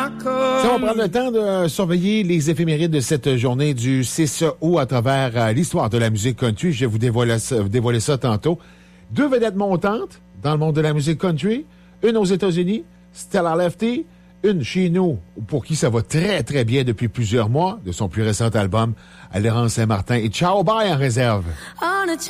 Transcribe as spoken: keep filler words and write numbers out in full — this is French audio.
Si on prend le temps de surveiller les éphémérides de cette journée du six août à travers euh, l'histoire de la musique country, je vais vous dévoiler ça, vous dévoiler ça tantôt. Deux vedettes montantes dans le monde de la musique country, une aux États-Unis, Stella Lefty, une chez nous, pour qui ça va très, très bien depuis plusieurs mois, de son plus récent album, Alérance Saint-Martin, et Ciao Bye en réserve. On a